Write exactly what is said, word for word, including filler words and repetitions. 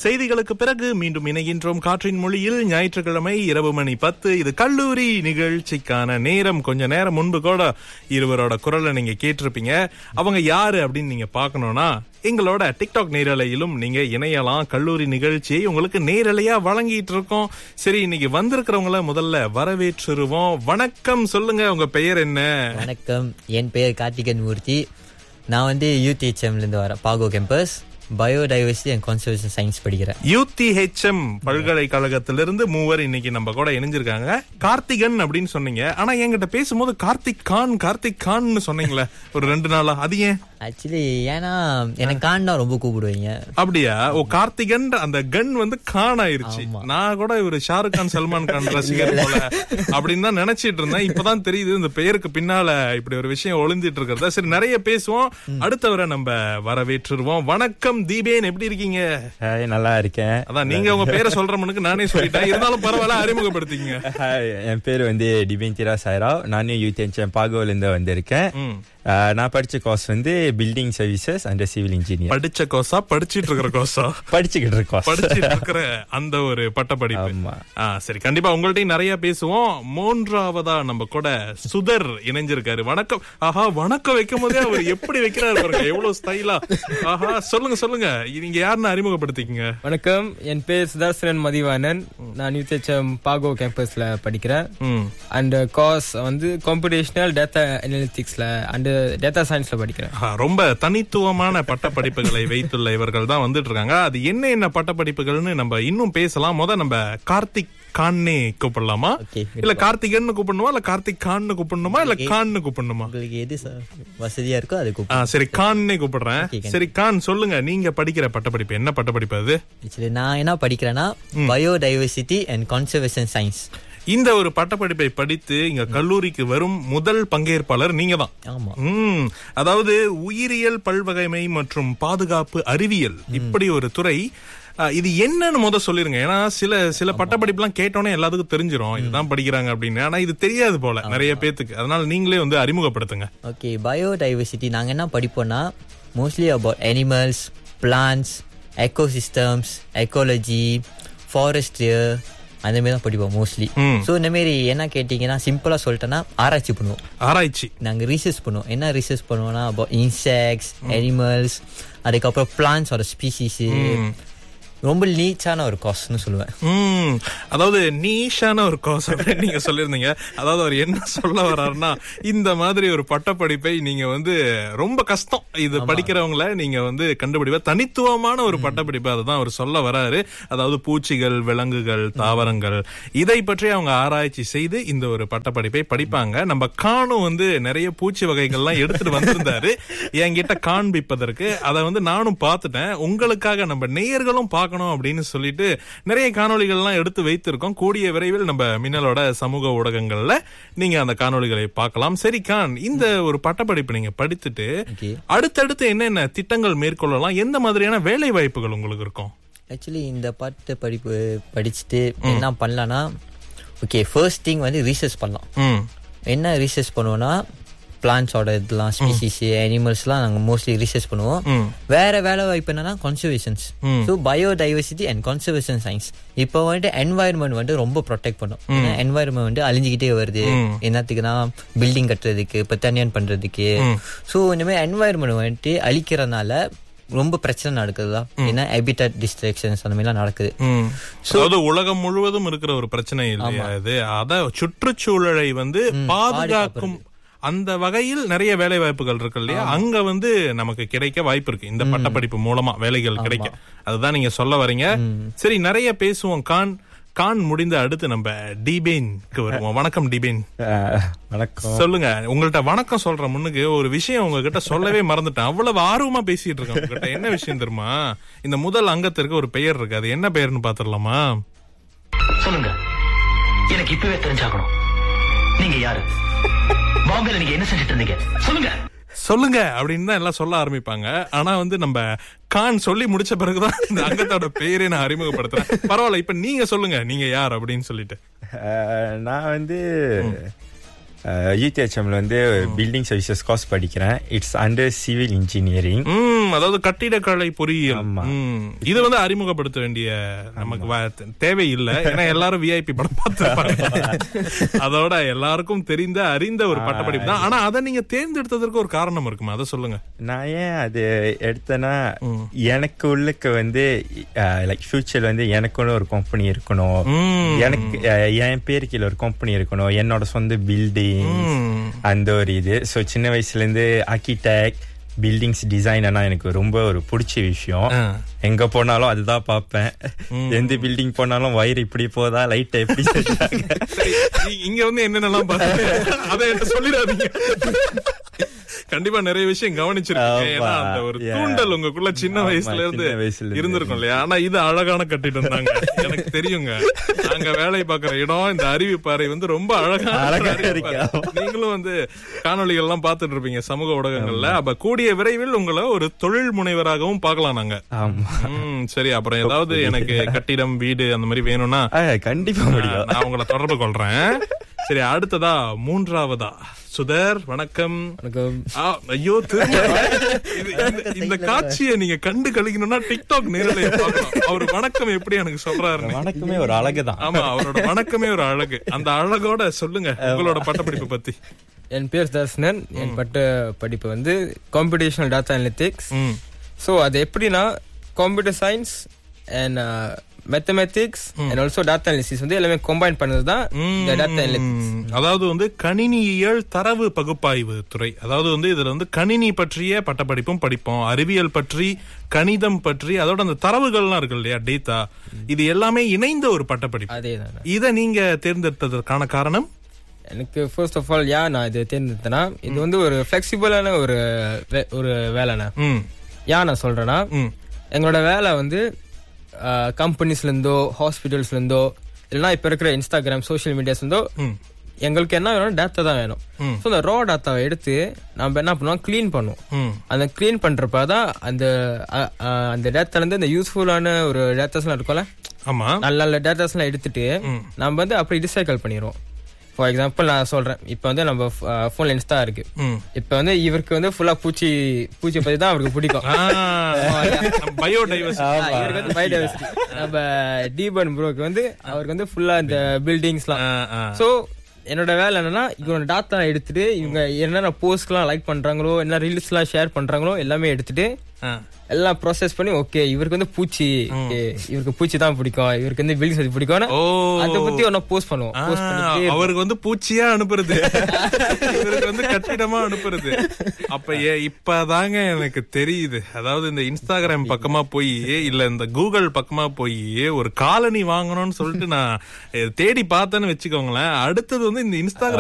செய்திகளுக்கு பிறகு மீண்டும் இணைகின்றோம் காற்றின் மொழியில். ஞாயிற்றுக்கிழமை இரவு மணி பத்து. இது கல்லூரி நிகழ்ச்சிக்கான நேரம். கொஞ்ச நேரம் முன்பு கூட இருவரோட குரலை நீங்க கேட்டிருப்பீங்க. அவங்க யாரு அப்படின்னு நீங்க பாக்கணும்னா எங்களோட டிக்டாக் நேரலையிலும் நீங்க இணையலாம். கல்லூரி நிகழ்ச்சியை உங்களுக்கு நேரலையா வழங்கிட்டு இருக்கோம். சரி, இன்னைக்கு வந்திருக்கிறவங்கள முதல்ல வரவேற்றுருவோம். வணக்கம், சொல்லுங்க உங்க பெயர் என்ன? வணக்கம், என் பெயர் கார்த்திகன் மூர்த்தி. நான் வந்து யூடிஹெச்எம்ல இருந்து வரேன், பாகோ campus. Biodiversity and conservation science படிக்கிறேன். யூடிஹெச்எம் பல்கலைக்கழகத்திலிருந்து மூவர் இன்னைக்கு நம்ம கூட இணைஞ்சிருக்காங்க. கார்த்திகன் அப்படின்னு சொன்னீங்க, ஆனா என்கிட்ட பேசும்போது கார்த்திக் கான் கார்த்திக் கான்னு சொன்னீங்களே ஒரு ரெண்டு நாளா, அது ஏன்? ஆக்சுவலி ஏன்னா எனக்கு கான் தான் ரொம்ப கூப்பிடுவீங்க. அப்படியா? ஓ, கார்த்திகன் அந்த கன் வந்து கான் ஆயிருச்சு. நான் கூட இவரு ஷாருக் கான் சல்மான் கான் ரசிகர் போல அப்படின்னு தான் நினைச்சிட்டு இருந்தேன். இப்பதான் தெரியுது இந்த பெயருக்கு பின்னால இப்படி ஒரு விஷயம் ஒளிஞ்சிட்டு இருக்கிறதா. சரி, நிறைய பேசுவோம். அடுத்தவரை நம்ம வரவேற்றுருவோம். வணக்கம் தீபேன், எப்படி இருக்கீங்க? நல்லா இருக்கேன். அதான் நீங்க உங்க பேரை சொல்றவனுக்கு நானே சொல்லிட்டேன், இருந்தாலும் பரவாயில்ல, அறிமுகப்படுத்திங்க. என் பேரு வந்து டிபேன் திரா சாய்ராவ். நானே யூடிஹெச்எம் பாகோல இருந்து வந்திருக்கேன். நான் படிச்ச கோர்ஸ் வந்து building services and civil engineer. படிச்ச கோர்ஸா படிச்சிட்டு இருக்கிற கோர்ஸா? படிச்சுக்கிட்டு இருக்க படிச்சிட்டு இருக்கிற அந்த ஒரு பட்டப்படிப்பு. சரி, கண்டிப்பா உங்கள்ட்டையும் நிறைய பேசுவோம். மூன்றாவதா நம்ம கூட சுதர் இணைஞ்சிருக்காரு. வணக்கம். ஆஹா, வணக்கம் வைக்கும் போதே அவர் எப்படி வைக்கிறாரு பாருங்க, எவ்வளவு ஸ்டைலா. ஆஹா, சொல்லுங்க சொல்லுங்க, நீங்க யாருன்னு அறிமுகப்படுத்திக்கங்க. வணக்கம், என் பேர் சுதர்சனன் மதிவானன். நான் யூடிஹெச்எம் பாகோ கேம்பஸ்ல படிக்கிறேன். அண்ட் கோர்ஸ் வந்து கம்ப்யூட்டேஷனல் டேட்டா அனலிட்டிக்ஸ்ல அண்ட் டேட்டா சயின்ஸ்ல படிக்கிறேன். ரொம்ப தனித்துவமான பட்ட படிப்புகளை வைத்துள்ள இவர்கள் தான் வந்துட்டு இருக்காங்க. அது என்ன என்ன பட்ட படிப்புகள்னு நம்ம இன்னும் பேசலாம். முத நம்ம கார்த்திக் கான்னே கூப்பிடலாமா, இல்ல கார்த்திகன் கூப்பிடணுமா, இல்ல கார்த்திக் கான்னு கூப்பிடணுமா, இல்ல கான்னு கூப்பிடணுமா? உங்களுக்கு எது வசதியா இருக்கோ அது கூப்பிடுங்க. சரி, கான்னே கூப்பிடுறேன். சரி கான், சொல்லுங்க நீங்க படிக்கிற பட்டப்படிப்பு என்ன பட்டப்படிப்பு அது? நான் என்ன படிக்கிறேன்னா பயோடைவர்சிட்டி அண்ட் கன்சர்வேஷன் சயின்ஸ். இந்த ஒரு பட்டப்படிப்பை படித்து இங்க கல்லூரிக்கு வரும் முதல் பங்கேற்பாளர் நீங்க தான். உம் அதாவது உயிரியல் பல்வகைமை மற்றும் பாதுகாப்பு அறிவியல், இப்படி ஒரு துறை. இது என்னன்னு முத சொல்லிருங்க. ஏன்னா சில சில பட்டப்படிப்பு எல்லாம் கேட்டோன்னே எல்லாத்துக்கும் தெரிஞ்சிடும் இதுதான் படிக்கிறாங்க அப்படின்னு. ஆனா இது தெரியாது போல நிறைய பேத்துக்கு. அதனால நீங்களே வந்து அறிமுகப்படுத்துங்க. ஓகே, பயோடைவர்சிட்டி நாங்க என்ன படிப்போம்னா mostly about animals, plants, ecosystems, ecology, ஃபாரஸ்ட்ரியர், அந்த மாதிரி தான் படிப்போம் மோஸ்ட்லி. ஸோ இந்த மாதிரி என்ன கேட்டீங்கன்னா சிம்பிளா சொல்லிட்டேன்னா ஆராய்ச்சி பண்ணுவோம். ஆராய்ச்சி நாங்க ரிசர்ச் பண்ணுவோம். என்ன ரிசர்ச் பண்ணுவோம்னா அபவுட் இன்செக்ட்ஸ், அனிமல்ஸ், அதுக்கப்புறம் பிளான்ட்ஸோட ஸ்பீசிஸ். ரொம்ப நீச்சான ஒரு கோர்ஸ்னு சொல்லுவேன். அதாவது நீஷான ஒரு கோர்ஸ் அப்படின்னு நீங்க சொல்லிருந்தீங்க. அதாவது அவர் என்ன சொல்ல வர்றாருன்னா, இந்த மாதிரி ஒரு பட்டப்படிப்பை நீங்க வந்து ரொம்ப கஷ்டம் இது படிக்கிறவங்கள நீங்க வந்து கண்டுபிடிப்ப தனித்துவமான ஒரு பட்டப்படிப்பு, அதுதான் அவர் சொல்ல வராரு. அதாவது பூச்சிகள், விலங்குகள், தாவரங்கள், இதை பற்றி அவங்க ஆராய்ச்சி செய்து இந்த ஒரு பட்டப்படிப்பை படிப்பாங்க. நம்ம காணும் வந்து நிறைய பூச்சி வகைகள்லாம் எடுத்துட்டு வந்திருந்தாரு என்கிட்ட காண்பிப்பதற்கு. அதை வந்து நானும் பார்த்துட்டேன். உங்களுக்காக நம்ம நேயர்களும் பார்க்க அப்படின்னு சொல்லிட்டு நிறைய காணொளிகள் எல்லாம் எடுத்து வைத்திருக்கோம். கூடிய விரைவில் நம்ம மின்னலோட சமூக ஊடகங்கள்ல நீங்க அந்த காணொளிகளை பார்க்கலாம். சரி கான், இந்த ஒரு பட்டப்படிப்பு நீங்க படித்துட்டு அடுத்தடுத்து என்னென்ன திட்டங்கள் மேற்கொள்ளலாம், எந்த மாதிரியான வேலை வாய்ப்புகள் உங்களுக்கு இருக்கும்? ஆக்சுவலி இந்த பட்ட படிப்பு படிச்சுட்டு என்ன பண்ணலாம்னா, ஓகே ஃபர்ஸ்ட் திங் வந்து ரிசர்ச் பண்ணலாம். என்ன ரிசர்ச் பண்ணுவோம்னா பிளான்ட்ஸோட இதெல்லாம் ஸ்பீசிஸ், அனிமல்ஸ்லாம் நாங்கள் மோஸ்ட்லி ரிசர்ச் பண்ணுவோம். வேற வேலை வாய்ப்பு என்னன்னா conservations. So biodiversity and conservation science. இப்போ வந்துட்டு என்வாயர்மெண்ட் வந்து ரொம்ப ப்ரொடெக்ட் பண்ணும். ஏன்னா என்வாயர்மெண்ட் வந்து அழிஞ்சிக்கிட்டே வருது. என்னத்துக்குன்னா பில்டிங் கட்டுறதுக்கு, பத்தானியான் பண்றதுக்கு. ஸோ இந்த மாதிரி என்வாயர்மெண்ட் வந்துட்டு அழிக்கிறதுனால ரொம்ப பிரச்சனை நடக்குதுதான். ஏன்னா ஹேபிட்டாட் டிஸ்ட்ரக்ஷன்ஸ் அந்த மாதிரிலாம் நடக்குது. அதாவது உலகம் முழுவதும் இருக்கிற ஒரு பிரச்சனை இல்லையா இது? அத சுற்றுச்சூழலை வந்து பாதுகாக்கும் அந்த வகையில் நிறைய வேலை வாய்ப்புகள் இருக்கு இல்லையா? அங்க வந்து நமக்கு கிடைக்க வாய்ப்பு இருக்கு இந்த பட்டப்படிப்பு மூலமா வேலைகள் கிடைக்க. அதுதான் நீங்க சொல்ல வரீங்க. சரி, நிறைய பேசுவோம். கான் கான் முடிந்த அடுத்து நம்ம டிபேனுக்கு வருவோம். வணக்கம் டிபேன். வணக்கம். சொல்லுங்க. உங்கள்ட்ட வணக்கம் சொல்ற முன்னுக்கு ஒரு விஷயம் உங்ககிட்ட சொல்லவே மறந்துட்டேன். அவ்வளவு ஆர்வமா பேசிட்டு இருக்கேன் உங்ககிட்ட. என்ன விஷயம் தெரியுமா? இந்த முதல் அங்கத்திற்கு ஒரு பெயர் இருக்கு. அது என்ன பெயர்னு பாத்துடலாமா? சொல்லுங்க, எனக்கு இப்பவே தெரிஞ்சாகணும். நீங்க யாரு? பாம்பேல நீங்க என்ன செஞ்சுட்டு இருந்தீங்க? சொல்லுங்க சொல்லுங்க அப்படின்னு தான் எல்லாம் சொல்ல ஆரம்பிப்பாங்க. ஆனா வந்து நம்ம கான் சொல்லி முடிச்ச பிறகுதான் இந்த அங்கத்தோட பேரே நான் அறிமுகப்படுத்துறேன். பரவாயில்ல, இப்ப நீங்க சொல்லுங்க நீங்க யார் அப்படின்னு சொல்லிட்டு. நான் வந்து யூடிஹெச்எம்ல வந்து பில்டிங் சர்வீசஸ் கோர்ஸ் படிக்கிறேன். It's under civil engineering. அதாவது கட்டிடக்கலை பொறியியல். இது வந்து அறிமுகப்படுத்த வேண்டிய நமக்கு தேவை இல்லை, ஏன்னா எல்லாரும் விஐபி படம் பார்த்து அதோட எல்லாருக்கும் தெரிந்த அறிந்த ஒரு பட்டப்படிப்பு தான். ஆனா அதை நீங்க தேர்ந்தெடுத்ததற்கு ஒரு காரணம் இருக்குமா, அதை சொல்லுங்க. நான் ஏன் அது எடுத்தேன்னா, எனக்கு உள்ளுக்கு வந்து லைக் ஃபியூச்சர் வந்து எனக்குன்னு ஒரு கம்பெனி இருக்கணும், எனக்கு என் பேரு கீழே ஒரு கம்பெனி இருக்கணும், என்னோட சொந்த பில்டிங் அந்த ஒரு இது. ஸோ சின்ன வயசுல இருந்து ஆர்கிடெக்ட் பில்டிங்ஸ் டிசைன் எனக்கு ரொம்ப ஒரு பிடிச்ச விஷயம். எங்க போனாலும் அதுதான் பார்ப்பேன். எந்த பில்டிங் போனாலும் வயிறு இப்படி போதா, லைட் எப்படி இங்க வந்து என்னென்னலாம் அதை சொல்லிடாதீங்க. கண்டிப்பா நிறைய விஷயம் கவனிச்சிருக்கேன். ஏன்னா அந்த ஒரு தூண்டல் உங்களுக்குள்ள சின்ன வயசுல இருந்து இருந்திருக்கும் இல்லையா? ஆனா இது அழகான கட்டிடம் தாங்க, எனக்கு தெரியுங்க. நாங்க வேலை பார்க்கிற இடம் இந்த அறிவிப்பாறை வந்து ரொம்ப அழகான இருக்கு. நீங்களும் வந்து காணொலிகள் எல்லாம் பார்த்துட்டு இருப்பீங்க சமூக ஊடகங்கள்ல. அப்ப கூடிய விரைவில் உங்களை ஒரு தொழில் முனைவராகவும் பார்க்கலாம் நாங்க. சரி, அப்புறம் ஏதாவது எனக்கு கட்டிடம் வீடு அந்த மாதிரி வேணும்னா கண்டிப்பா முடியும், நான் உங்களை தொடர்பு கொள்றேன். சரி, அடுத்ததா மூன்றாவதா சுதர், வணக்கம். ஐயோ, இந்த காட்சியை நீங்க கண்டு கழிக்கணும்னா டிக்டாக் நேரலை பார்க்கலாம். அவர் வணக்கம் எப்படி எனக்கு சொல்றாரு. வணக்கமே ஒரு அழகுதான். ஆமா, அவரோட வணக்கமே ஒரு அழகு. அந்த அழகோட சொல்லுங்க உங்களோட பட்டப்படிப்பு பத்தி. என் பேர் தர்ஷனன். என் பட்ட படிப்பு வந்து காம்படிஷனல் டேட்டா அனலிட்டிக்ஸ். சோ அது எப்படின்னா computer science and mathematics and also data analysis வந்து எல்லாமே கம்பைன் பண்ணதுதான் இந்த டேட்டா அனலிட்டிக்ஸ். அதாவது வந்து கணினியியல் தரவு பகுப்பாய்வு துறை. அதாவது வந்து இதுல வந்து கணினி பற்றிய பட்டப்படிப்பும் படிப்போம், அறிவியல் பற்றி, கணிதம் பற்றி, அதோட அந்த தரவுகள்லாம் இருக்கு இல்லையா, டேட்டா, இது எல்லாமே இணைந்த ஒரு பட்டப்படிப்பு. அதேதான். இதை நீங்க தேர்ந்தெடுத்ததற்கான காரணம்? எனக்கு ஃபர்ஸ்ட் ஆஃப் ஆல் ஏன் நான் இது தேர்ந்தெடுத்தேன்னா, இது வந்து ஒரு பிளெக்சிபிளான ஒரு ஒரு வேலைண்ணா. ஏன் நான் சொல்றேன்னா, எங்களோட வேலை வந்து கம்பெனிஸ்ல இருந்தோ ஹாஸ்பிட்டல்ஸ்ல இருந்தோ இல்லைன்னா இப்ப இருக்கிற இன்ஸ்டாகிராம் சோசியல் மீடியாஸ் இருந்தோ எங்களுக்கு என்ன வேணும், டேட்டா தான் வேணும். ஸோ அந்த ரா டேட்டாவை எடுத்து நம்ம என்ன பண்ணுவோம், கிளீன் பண்ணுவோம். அந்த கிளீன் பண்றப்பதான் அந்த அந்த டேட்டால இருந்து அந்த யூஸ்ஃபுல்லான ஒரு டேட்டாஸ் எல்லாம் இருக்கும்ல, நல்ல நல்ல டேட்டாஸ் எல்லாம் எடுத்துட்டு நம்ம வந்து அப்படி ரீசைக்கிள் பண்ணிடுவோம். ஃபார் எக்ஸாம்பிள் நான் சொல்றேன், இப்ப வந்து நம்ம போன்ல இன்ஸ்டா இருக்கு. இப்ப வந்து இவருக்கு வந்து ஃபுல்லா பூச்சி பூச்சி பத்தி தான் அவருக்கு பிடிக்கும். பயோடைவர்சிட்டி. இவருக்கு வந்து பயோடைவர்சிட்டி. நம்ம டீபன் ப்ரோக்கு வந்து அவருக்கு வந்து ஃபுல்லா இந்த பில்டிங்ஸ்லாம். சோ என்னோட வேலை என்னன்னா, இவங்க டாட்டா எடுத்துட்டு இவங்க என்னென்ன போஸ்ட் எல்லாம் லைக் பண்றாங்களோ, என்ன ரீல்ஸ் எல்லாம் ஷேர் பண்றாங்களோ எல்லாமே எடுத்துட்டு எல்லாம் ப்ராசஸ் பண்ணி, ஓகே இவருக்கு வந்து பூச்சி, இவருக்கு பூச்சி தான் பிடிக்கும், இவருக்கு வந்து பில்டிங்ஸ் அது பிடிக்கும், அதை பத்தி ஒன்னும் போஸ்ட் பண்ணுவோம். அவருக்கு வந்து பூச்சியா அனுப்புறது, இவருக்கு வந்து கட்டிடமா அனுப்புறது. அப்ப இப்பதாங்க எனக்கு தெரியுது, அதாவது இந்த இன்ஸ்டாகிராம் பக்கமா போய் இல்ல இந்த கூகுள் பக்கமா போய் ஒரு காலனி வாங்கணும்னு சொல்லிட்டு நான் தேடி பார்த்தேன்னு வச்சுக்கோங்களேன். அடுத்தது வந்து இந்த இன்ஸ்டாகிராம்